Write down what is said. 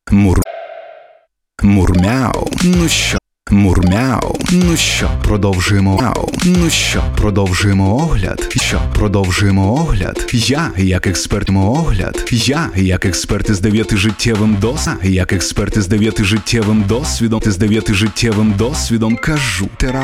Мурмяу. Ну що? Мурмяу. Ну що, продовжуємо. Ну що, продовжуємо огляд. Продовжуємо огляд. Я, як експерт, огляд. Я, як експерт із 9-життєвим досвідом. Як експерт із 9-життєвим досвідом. Кажу.